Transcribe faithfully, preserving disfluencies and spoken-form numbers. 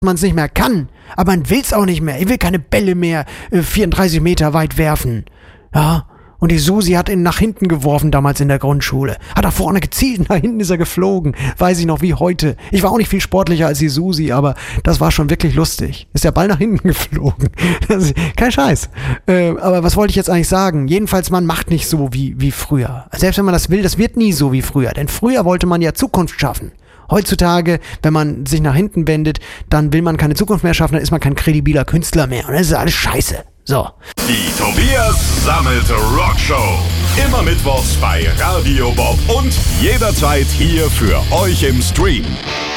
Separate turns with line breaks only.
man es nicht mehr kann, aber man will es auch nicht mehr. Ich will keine Bälle mehr äh, vierunddreißig Meter weit werfen. Ja, und die Susi hat ihn nach hinten geworfen damals in der Grundschule. Hat er vorne gezielt, nach hinten ist er geflogen. Weiß ich noch wie heute. Ich war auch nicht viel sportlicher als die Susi, aber das war schon wirklich lustig. Ist der Ball nach hinten geflogen. Kein Scheiß. Äh, aber was wollte ich jetzt eigentlich sagen? Jedenfalls, man macht nicht so wie, wie früher. Selbst wenn man das will, das wird nie so wie früher. Denn früher wollte man ja Zukunft schaffen. Heutzutage, wenn man sich nach hinten wendet, dann will man keine Zukunft mehr schaffen, dann ist man kein kredibiler Künstler mehr. Und das ist alles scheiße. So.
Die Tobias Sammelte Rockshow. Immer mittwochs bei Radio Bob und jederzeit hier für euch im Stream.